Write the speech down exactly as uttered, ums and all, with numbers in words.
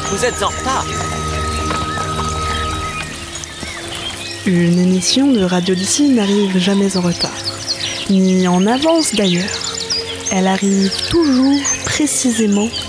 Vous êtes en retard. Une émission de Radio D'ici n'arrive jamais en retard, ni en avance d'ailleurs. Elle arrive toujours précisément